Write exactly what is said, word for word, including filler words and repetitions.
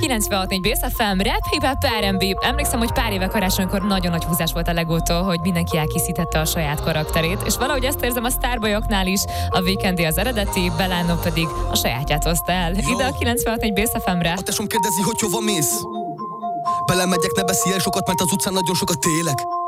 kilencvenhat négy Bész ef em, rap, hip-hop, er and bé. Emlékszem, hogy pár éve karácsonykor nagyon nagy húzás volt a Legótól, hogy mindenki elkészítette a saját karakterét, és valahogy ezt érzem a Starboyoknál is, a Weekendé az eredeti, Belano pedig a sajátját hozta el. Ide a kilencvenhat négy Bész ef emre. A tesóm kérdezi, hogy hova mész? Belemegyek, ne beszélj sokat, mert az utcán nagyon sokat élek.